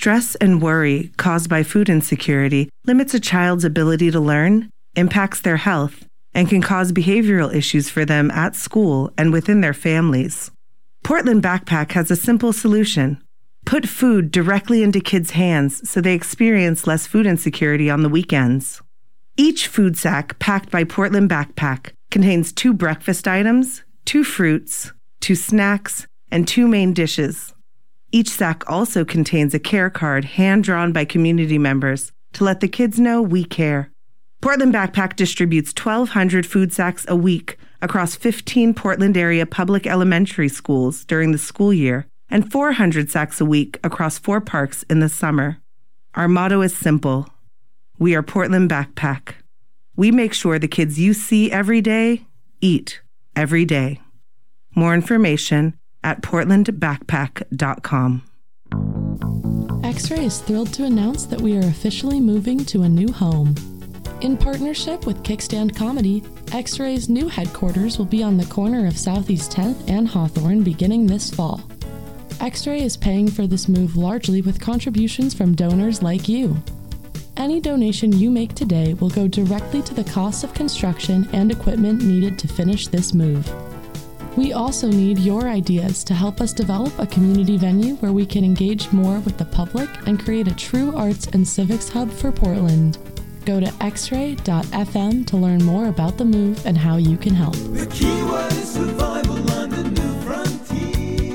Stress and worry caused by food insecurity limits a child's ability to learn, impacts their health, and can cause behavioral issues for them at school and within their families. Portland Backpack has a simple solution. Put food directly into kids' hands so they experience less food insecurity on the weekends. Each food sack packed by Portland Backpack contains 2 breakfast items, 2 fruits, 2 snacks, and 2 main dishes. Each sack also contains a care card hand-drawn by community members to let the kids know we care. Portland Backpack distributes 1,200 food sacks a week across 15 Portland area public elementary schools during the school year and 400 sacks a week across 4 parks in the summer. Our motto is simple. We are Portland Backpack. We make sure the kids you see every day eat every day. More information at portlandbackpack.com. X-Ray is thrilled to announce that we are officially moving to a new home. In partnership with Kickstand Comedy, X-Ray's new headquarters will be on the corner of Southeast 10th and Hawthorne beginning this fall. X-Ray is paying for this move largely with contributions from donors like you. Any donation you make today will go directly to the cost of construction and equipment needed to finish this move. We also need your ideas to help us develop a community venue where we can engage more with the public and create a true arts and civics hub for Portland. Go to xray.fm to learn more about the move and how you can help. The keyword is survival on the new frontier.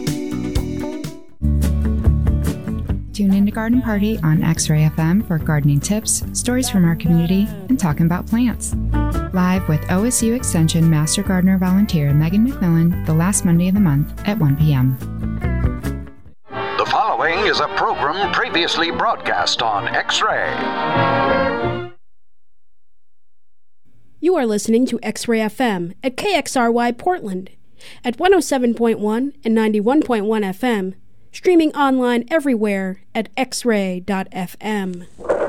Tune into Garden Party on X-Ray FM for gardening tips, stories from our community, and talking about plants. Live with OSU Extension Master Gardener Volunteer Megan McMillan the last Monday of the month at 1 p.m. The following is a program previously broadcast on X-Ray. You are listening to X-Ray FM at KXRY Portland at 107.1 and 91.1 FM, streaming online everywhere at xray.fm.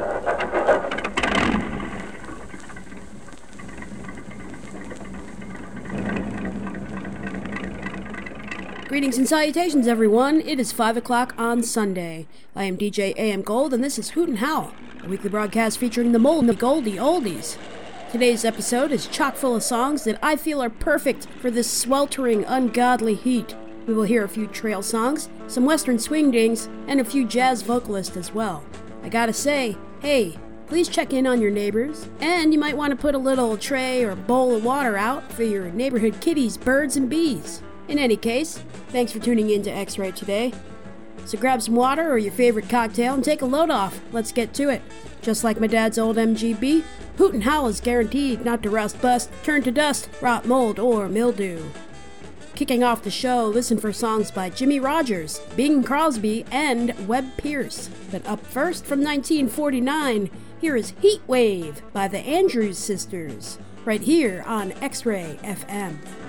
Greetings and salutations, everyone. It is 5 o'clock on Sunday. I am DJ AM Gold, and this is Hoot and Howl, a weekly broadcast featuring the Moldy Goldie Oldies. Today's episode is chock full of songs that I feel are perfect for this sweltering, ungodly heat. We will hear a few trail songs, some western swing dings, and a few jazz vocalists as well. I gotta say, hey, please check in on your neighbors, and you might want to put a little tray or bowl of water out for your neighborhood kitties, birds, and bees. In any case, thanks for tuning in to X-Ray today. So grab some water or your favorite cocktail and take a load off. Let's get to it. Just like my dad's old MGB, Hoot and Howl is guaranteed not to rust, bust, turn to dust, rot, mold, or mildew. Kicking off the show, listen for songs by Jimmie Rodgers, Bing Crosby, and Webb Pierce. But up first, from 1949, here is Heat Wave by the Andrews Sisters, right here on X-Ray FM.